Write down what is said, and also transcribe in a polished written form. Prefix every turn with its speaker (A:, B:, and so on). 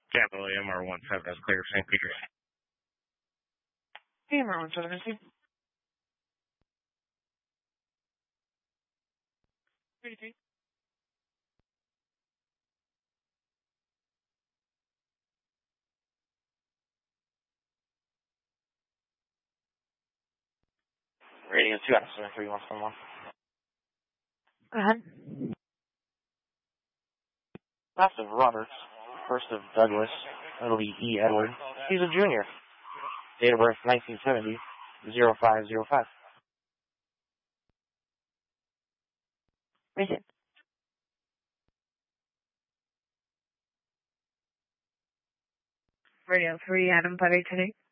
A: Capital AMR17, that's clear, St. Peter's.
B: AMR17, is he?
C: Radio 2 out of 73111.
B: Go ahead.
C: Last of Roberts, first of Douglas, middle E. Edward. He's a junior. Date of birth 1970, 0505.
B: Make it. Radio 3, Adam 5828.